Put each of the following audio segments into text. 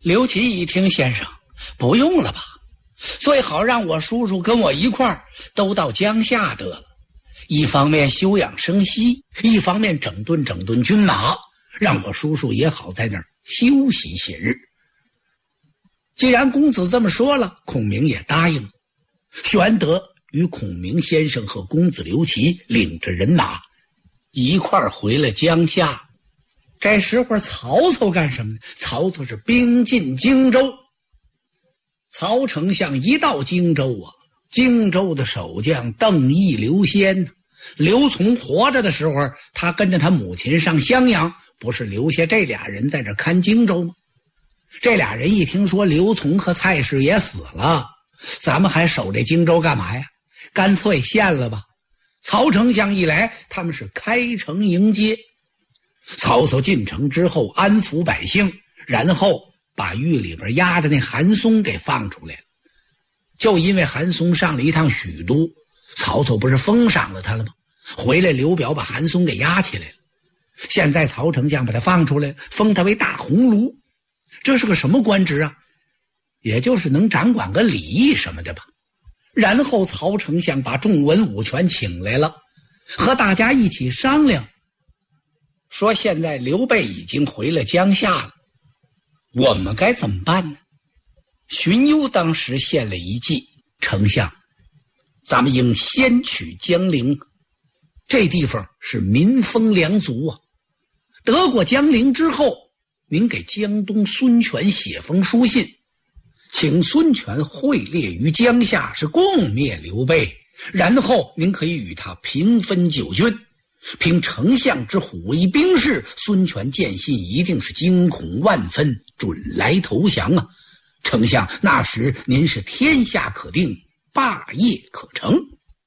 刘琦一听，先生，不用了吧，最好让我叔叔跟我一块儿都到江夏得了，一方面休养生息，一方面整顿军马，让我叔叔也好在那儿休息些日。既然公子这么说了，孔明也答应了。玄德与孔明先生和公子刘琦领着人马一块儿回了江夏。这时候曹操干什么呢？曹操是兵进荆州。曹丞相一到荆州啊，荆州的守将邓毅、刘仙，刘琮活着的时候，他跟着他母亲上襄阳，不是留下这俩人在这看荆州吗？这俩人一听说刘琮和蔡氏也死了，咱们还守这荆州干嘛呀？干脆献了吧。曹丞相一来，他们是开城迎接。曹操进城之后安抚百姓，然后把狱里边压着那韩松给放出来了。就因为韩松上了一趟许都，曹操不是封赏了他了吗？回来刘表把韩松给押起来了。现在曹丞相把他放出来，封他为大鸿胪。这是个什么官职啊？也就是能掌管个礼仪什么的吧。然后曹丞相把众文武全请来了，和大家一起商量，说现在刘备已经回了江夏了，我们该怎么办呢？荀攸当时献了一计，丞相，咱们应先取江陵，这地方是民丰良足啊。得过江陵之后，您给江东孙权写封书信，请孙权会列于江夏，是共灭刘备，然后您可以与他平分九军。凭丞相之虎威兵势，孙权见信一定是惊恐万分，准来投降啊！丞相，那时您是天下可定，霸业可成。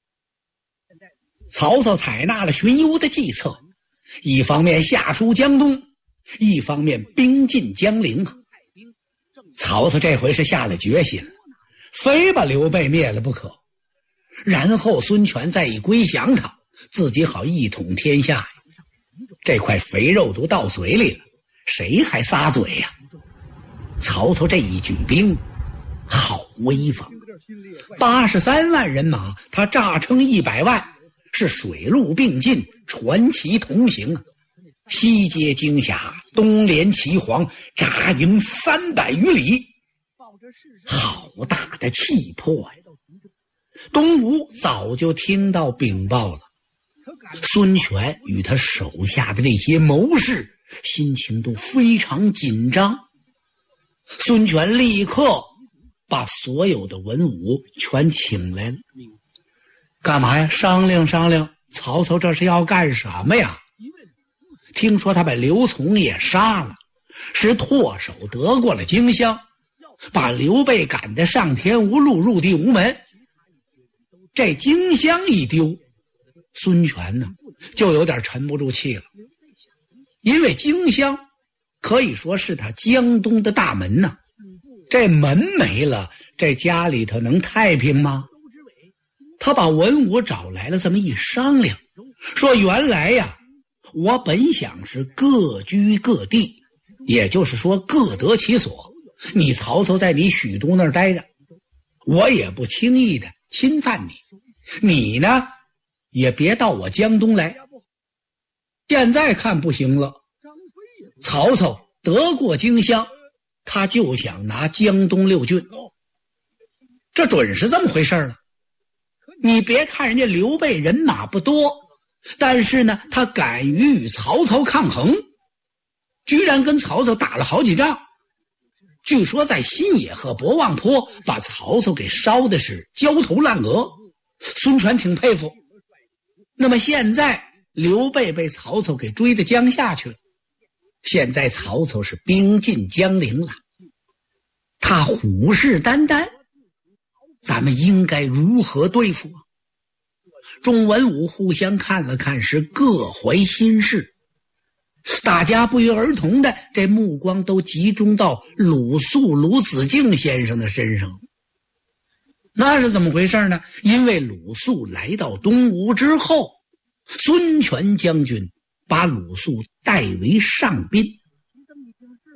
曹操采纳了荀攸的计策，一方面下书江东，一方面兵进江陵啊。曹操这回是下了决心了，非把刘备灭了不可。然后孙权再一归降他，自己好一统天下呀。这块肥肉都到嘴里了，谁还撒嘴呀？曹操这一举兵好威风，83万人马，他诈称100万，是水陆并进，传奇同行啊。西接荆峡，东连齐黄，扎营300余里，好大的气魄呀！东吴早就听到禀报了，孙权与他手下的这些谋士心情都非常紧张。孙权立刻把所有的文武全请来了，干嘛呀？商量商量，曹操这是要干什么呀？听说他把刘琮也杀了，是唾手得过了荆襄，把刘备赶得上天无路，入地无门。这荆襄一丢，孙权呢就有点沉不住气了，因为荆襄可以说是他江东的大门呐，这门没了，这家里头能太平吗？他把文武找来了，这么一商量，说原来呀，我本想是各居各地，也就是说各得其所。你曹操在你许都那儿待着，我也不轻易的侵犯你，你呢也别到我江东来。现在看不行了，曹操得过荆襄，他就想拿江东6郡，这准是这么回事了。你别看人家刘备人马不多，但是呢他敢于与曹操抗衡，居然跟曹操打了好几仗。据说在新野和博望坡把曹操给烧的是焦头烂额，孙权挺佩服。那么现在刘备被曹操给追到江夏去了，现在曹操是兵进江陵了，他虎视眈眈，咱们应该如何对付啊？众文武互相看了看，是各怀心事，大家不约而同的这目光都集中到鲁肃、鲁子敬先生的身上。那是怎么回事呢？因为鲁肃来到东吴之后，孙权将军把鲁肃代为上宾，